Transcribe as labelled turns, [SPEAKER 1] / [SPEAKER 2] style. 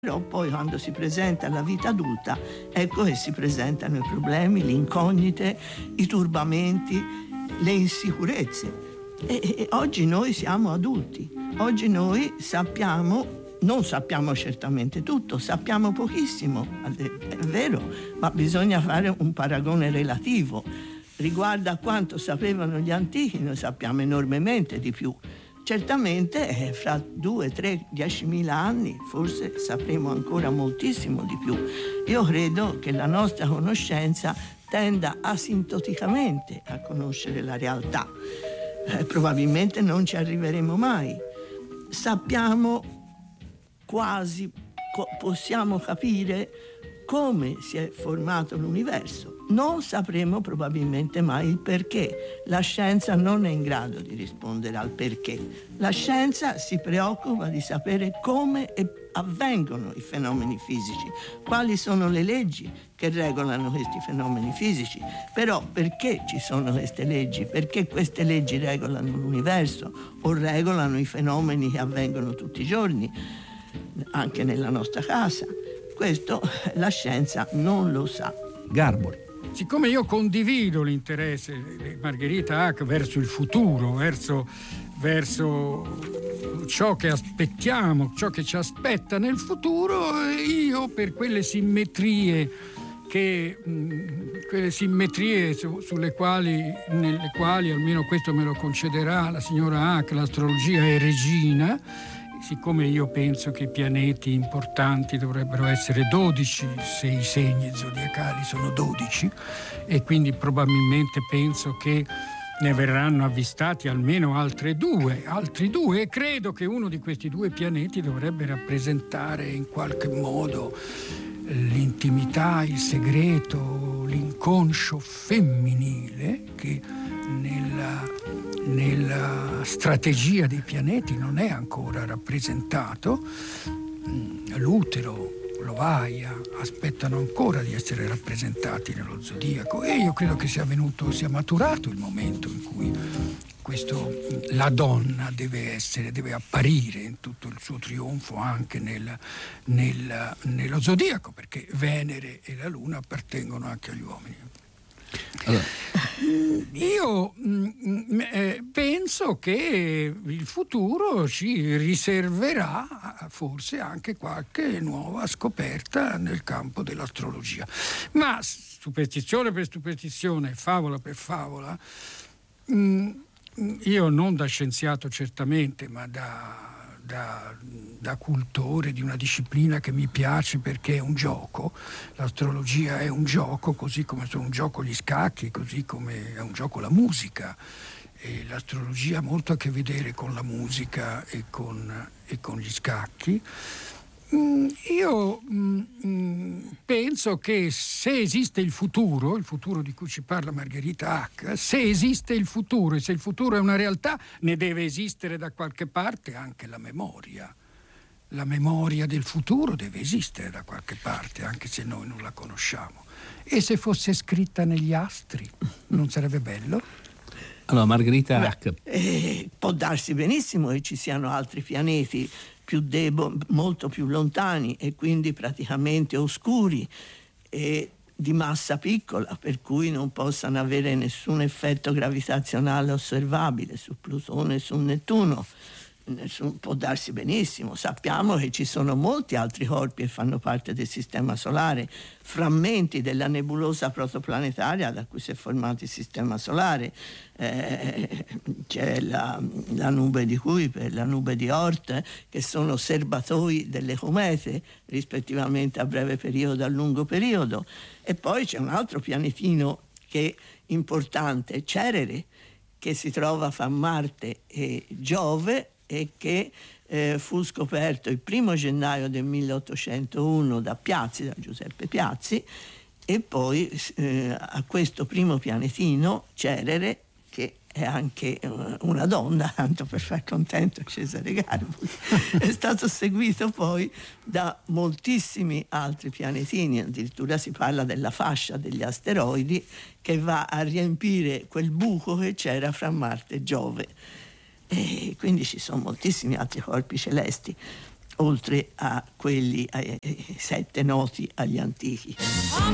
[SPEAKER 1] Però poi quando si presenta la vita adulta, ecco che si presentano i problemi, le incognite, i turbamenti, le insicurezze. E oggi noi siamo adulti, oggi noi non sappiamo certamente tutto, sappiamo pochissimo, è vero, ma bisogna fare un paragone relativo. Riguardo a quanto sapevano gli antichi, noi sappiamo enormemente di più. Certamente fra 2, 3, 10.000 anni forse sapremo ancora moltissimo di più. Io credo che la nostra conoscenza tenda asintoticamente a conoscere la realtà. Probabilmente non ci arriveremo mai. Sappiamo quasi, possiamo capire come si è formato l'universo. Non sapremo probabilmente mai il perché. La scienza non è in grado di rispondere al perché. La scienza si preoccupa di sapere come avvengono i fenomeni fisici, quali sono le leggi che regolano questi fenomeni fisici. Però perché ci sono queste leggi? Perché queste leggi regolano l'universo o regolano i fenomeni che avvengono tutti i giorni, anche nella nostra casa? Questo la scienza non lo sa.
[SPEAKER 2] Garboli.
[SPEAKER 3] Siccome io condivido l'interesse di Margherita Hack verso il futuro, verso ciò che aspettiamo, ciò che ci aspetta nel futuro, io per quelle simmetrie nelle quali, almeno questo me lo concederà la signora Hack, l'astrologia è regina. Siccome io penso che i pianeti importanti dovrebbero essere 12, se i segni zodiacali sono 12, e quindi probabilmente penso che ne verranno avvistati almeno altri due, e credo che uno di questi due pianeti dovrebbe rappresentare in qualche modo l'intimità, il segreto, l'inconscio femminile che nella strategia dei pianeti non è ancora rappresentato. L'utero, l'ovaia aspettano ancora di essere rappresentati nello zodiaco, e io credo che sia maturato il momento in cui la donna deve apparire in tutto il suo trionfo anche nello zodiaco, perché Venere e la Luna appartengono anche agli uomini. Allora, io penso che il futuro ci riserverà forse anche qualche nuova scoperta nel campo dell'astrologia, ma superstizione per superstizione, favola per favola, io non da scienziato certamente, ma da cultore di una disciplina che mi piace perché è un gioco. L'astrologia è un gioco, così come sono un gioco gli scacchi, così come è un gioco la musica, e l'astrologia ha molto a che vedere con la musica e con gli scacchi. Io penso che se esiste il futuro di cui ci parla Margherita Hack, se esiste il futuro e se il futuro è una realtà, ne deve esistere da qualche parte anche la memoria. La memoria del futuro deve esistere da qualche parte, anche se noi non la conosciamo. E se fosse scritta negli astri, non sarebbe bello?
[SPEAKER 2] Allora, Margherita Hack.
[SPEAKER 1] Può darsi benissimo che ci siano altri pianeti più deboli, molto più lontani e quindi praticamente oscuri e di massa piccola, per cui non possano avere nessun effetto gravitazionale osservabile su Plutone e su Nettuno. Può darsi benissimo. Sappiamo che ci sono molti altri corpi che fanno parte del sistema solare, frammenti della nebulosa protoplanetaria da cui si è formato il sistema solare. C'è la nube di Kuiper, la nube di Oort, che sono serbatoi delle comete, rispettivamente a breve periodo e a lungo periodo. E poi c'è un altro pianetino che è importante, Cerere, che si trova fra Marte e Giove, e che fu scoperto il 1 gennaio del 1801 da Giuseppe Piazzi, e poi a questo primo pianetino, Cerere, che è anche una donna, tanto per far contento Cesare Garboli, è stato seguito poi da moltissimi altri pianetini, addirittura si parla della fascia degli asteroidi che va a riempire quel buco che c'era fra Marte e Giove. E quindi ci sono moltissimi altri corpi celesti. oltre a quelli ai 7 noti agli antichi.